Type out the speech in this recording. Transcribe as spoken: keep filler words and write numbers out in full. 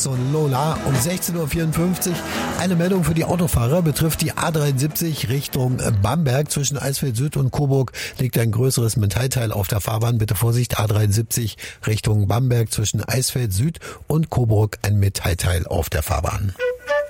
und Lola um sechzehn Uhr vierundfünfzig. Eine Meldung für die Autofahrer betrifft die A dreiundsiebzig Richtung Bamberg. Zwischen Eisfeld Süd und Coburg liegt ein größeres Metallteil auf der Fahrbahn. Bitte Vorsicht, A dreiundsiebzig Richtung Bamberg, zwischen Eisfeld Süd und Coburg ein Metallteil auf der Fahrbahn.